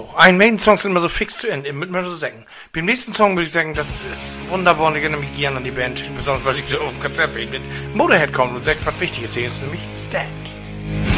So, ein Main-Song sind immer so fix zu Ende, mit man so sagen. Beim nächsten Song würde ich sagen, das ist wunderbar und ich erinnere mich gerne an die Band, besonders weil ich so auf dem Konzert bin. Motorhead kommt und sagt, was wichtig ist hier, nämlich Stand.